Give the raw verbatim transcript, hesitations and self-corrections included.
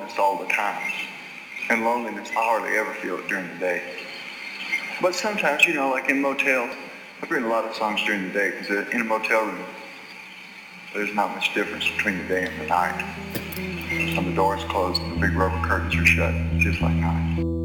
loneliness all the time. And loneliness, I hardly ever feel it during the day. But sometimes, you know, like in motels, I've written a lot of songs during the day because in a motel room, there's not much difference between the day and the night. And the door's closed and the big rubber curtains are shut, just like night.